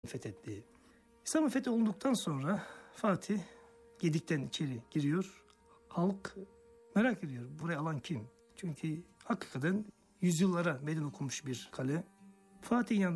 fethetti. İstanbul fethi olduktan sonra Fatih Gedik'ten içeri giriyor. Halk merak ediyor, burayı alan kim? Çünkü hakikaten yüzyıllara meydan okumuş bir kale. Fatih'in yanında